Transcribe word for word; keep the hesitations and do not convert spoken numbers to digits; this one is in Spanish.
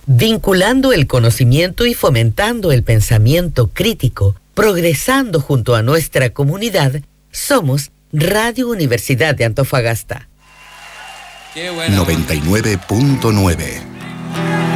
vinculando el conocimiento y fomentando el pensamiento crítico, progresando junto a nuestra comunidad. Somos Radio Universidad de Antofagasta. noventa y nueve punto nueve